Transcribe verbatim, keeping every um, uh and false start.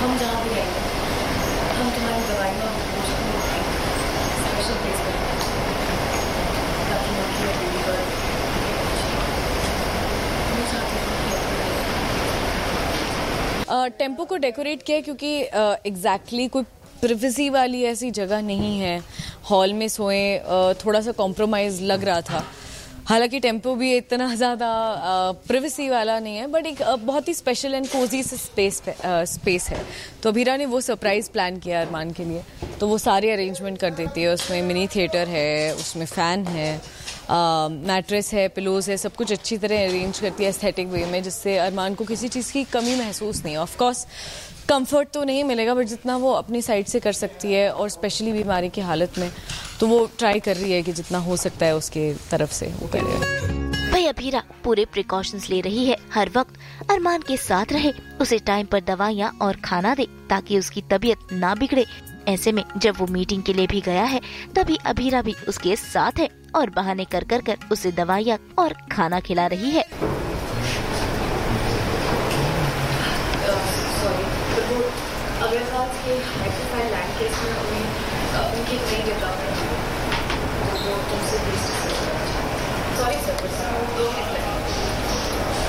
हम जहाँ भी रहेंगे हम तुम्हारी दवाइयाँ स्पेशल प्लेस पर ताकि मक्खी और बेबी पर टेम्पो को डेकोरेट किया क्योंकि एग्जैक्टली uh, exactly कोई प्रिवेसी वाली ऐसी जगह नहीं है। हॉल में सोए uh, थोड़ा सा कॉम्प्रोमाइज़ लग रहा था। हालांकि टेम्पो भी इतना ज़्यादा प्रिवेसी uh, वाला नहीं है, बट एक uh, बहुत ही स्पेशल एंड कोजी से स्पेस स्पेस है। तो अभीरा ने वो सरप्राइज़ प्लान किया अरमान के लिए, तो वो सारे अरेंजमेंट कर देती है। उसमें मिनी थिएटर है, उसमें फ़ैन है, मैट्रेस uh, है, पिलोज़ है, सब कुछ अच्छी तरह अरेंज करती है एस्थेटिक वे में, जिससे अरमान को किसी चीज़ की कमी महसूस नहीं है। ऑफ कोर्स कंफर्ट तो नहीं मिलेगा, बट जितना वो अपनी साइड से कर सकती है और स्पेशली बीमारी की हालत में, तो वो ट्राई कर रही है कि जितना हो सकता है उसके तरफ से वो करे। भाई अभीरा पूरे प्रिकॉशंस ले रही है, हर वक्त अरमान के साथ रहे, उसे टाइम पर दवाइयाँ और खाना दे ताकि उसकी तबीयत ना बिगड़े। ऐसे में जब वो मीटिंग के लिए भी गया है, तभी अभीरा भी उसके साथ है और बहाने कर कर कर उसे दवाइयाँ और खाना खिला रही है। अगर के हाइड्रोफाइल लैंड केस में उन्हें उनकी नई डेवलपमेंट